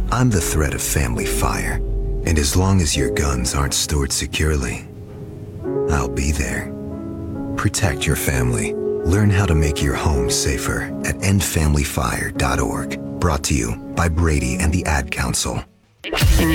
I'm the threat of family fire, and as long as your guns aren't stored securely, I'll be there. Protect your family. Learn how to make your home safer at endfamilyfire.org. Brought to you by Brady and the Ad Council.